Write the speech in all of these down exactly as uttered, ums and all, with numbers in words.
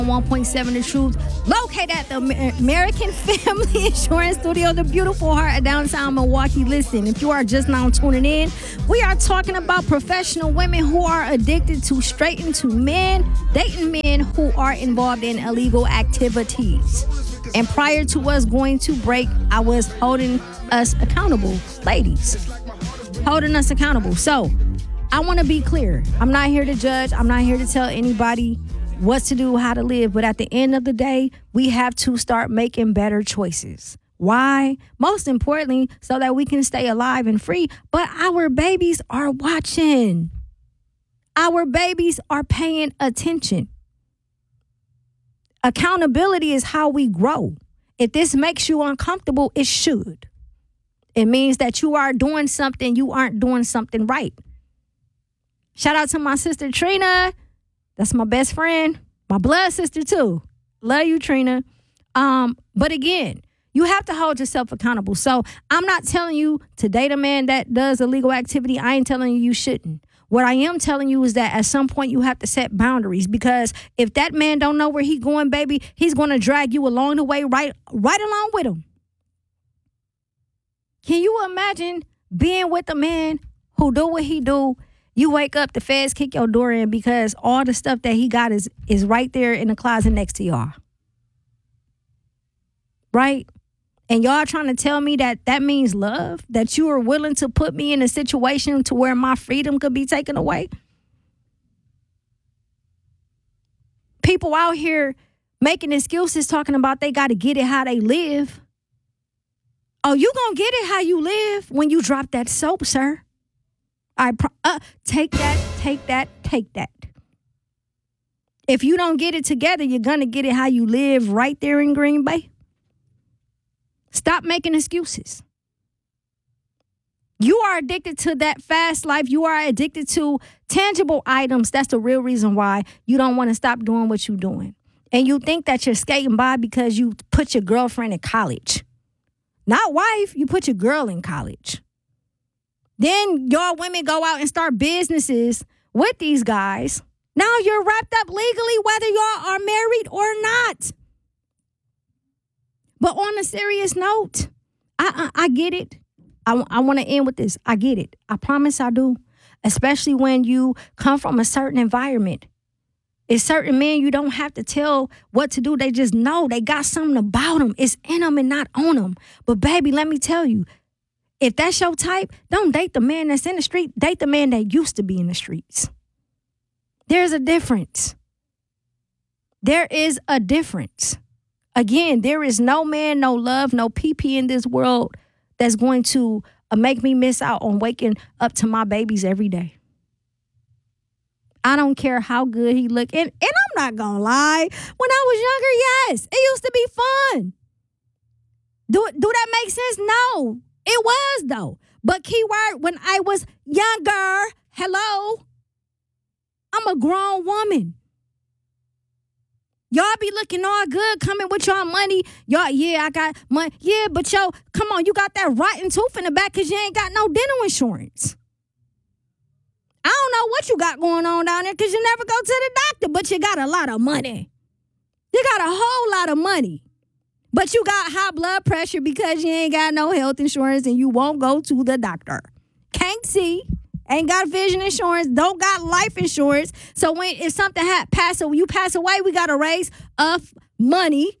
one point seven The Truth, located at the American Family Insurance Studio, the beautiful heart of downtown Milwaukee. Listen, if you are just now tuning in, we are talking about professional women who are addicted to straighten to men, dating men who are involved in illegal activities. And prior to us going to break, I was holding us accountable, ladies, holding us accountable. So I want to be clear. I'm not here to judge. I'm not here to tell anybody what to do, how to live. But at the end of the day, we have to start making better choices. Why? Most importantly, so that we can stay alive and free. But our babies are watching. Our babies are paying attention. Accountability is how we grow. If this makes you uncomfortable, it should. It means that you are doing something, you aren't doing something right. Shout out to my sister Trina. That's my best friend, my blood sister too. Love you, Trina. Um, but again, you have to hold yourself accountable. So I'm not telling you to date a man that does illegal activity. I ain't telling you you shouldn't. What I am telling you is that at some point you have to set boundaries, because if that man don't know where he going, baby, he's going to drag you along the way, right, right along with him. Can you imagine being with a man who do what he do? You wake up, the feds kick your door in because all the stuff that he got is is right there in the closet next to y'all. Right? And y'all trying to tell me that that means love? That you are willing to put me in a situation to where my freedom could be taken away? People out here making excuses talking about they got to get it how they live. Oh, you gonna get it how you live when you drop that soap, sir. I pro- uh, take that, take that, take that. If you don't get it together, you're going to get it how you live right there in Green Bay. Stop making excuses. You are addicted to that fast life. You are addicted to tangible items. That's the real reason why you don't want to stop doing what you're doing. And you think that you're skating by because you put your girlfriend in college. Not wife, you put your girl in college. Then y'all women go out and start businesses with these guys. Now you're wrapped up legally whether y'all are married or not. But on a serious note, I I, I get it. I, I want to end with this. I get it. I promise I do. Especially when you come from a certain environment. It's certain men you don't have to tell what to do. They just know. They got something about them. It's in them and not on them. But baby, let me tell you. If that's your type, don't date the man that's in the street. Date the man that used to be in the streets. There's a difference. There is a difference. Again, there is no man, no love, no P P in this world that's going to uh, make me miss out on waking up to my babies every day. I don't care how good he look. And, and I'm not going to lie. When I was younger, yes, it used to be fun. Do, do that make sense? No. It was, though. But keyword, when I was younger, hello, I'm a grown woman. Y'all be looking all good, coming with y'all money. Y'all, yeah, I got money. Yeah, but yo, come on, you got that rotten tooth in the back because you ain't got no dental insurance. I don't know what you got going on down there because you never go to the doctor, but you got a lot of money. You got a whole lot of money. But you got high blood pressure because you ain't got no health insurance and you won't go to the doctor. Can't see, ain't got vision insurance, don't got life insurance. So when if something ha- pass away, you pass away, we got to raise up money.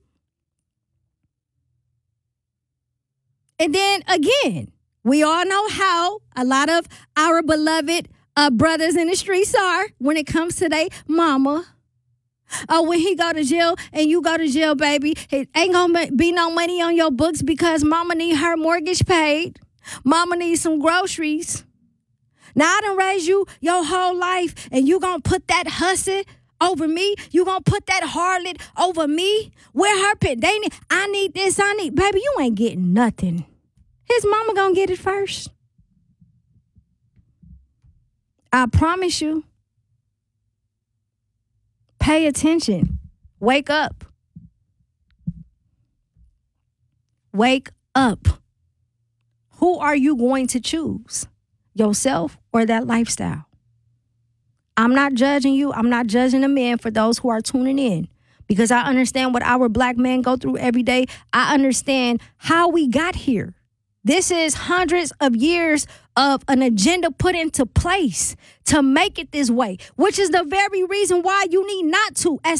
And then again, we all know how a lot of our beloved uh, brothers in the streets are when it comes to their mama. Oh, when he go to jail and you go to jail, baby, it ain't gonna be no money on your books because mama need her mortgage paid. Mama needs some groceries. Now, I done raised you your whole life and you gonna put that hussy over me? You gonna put that harlot over me? Where her pit? They need, I need this, I need, baby, you ain't getting nothing. His mama gonna get it first. I promise you. Pay attention. Wake up. Wake up. Who are you going to choose? Yourself or that lifestyle? I'm not judging you. I'm not judging the men for those who are tuning in because I understand what our black men go through every day. I understand how we got here. This is hundreds of years of an agenda put into place to make it this way, which is the very reason why you need not to, as